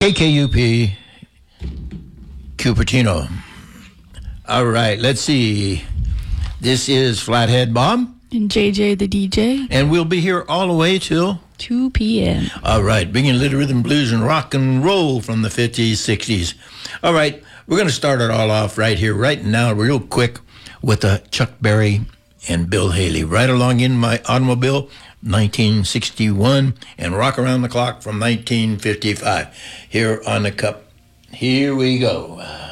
KKUP, Cupertino. All right, let's see. This is Flathead Bob. And JJ the DJ. And we'll be here all the way till 2 p.m. All right, bringing a little rhythm, blues, and rock and roll from the 50s, 60s. All right, we're going to start it all off right here, right now, real quick, with Chuck Berry and Bill Haley. Right along in my automobile, 1961, and Rock Around the Clock from 1955. Here on the cup. Here we go.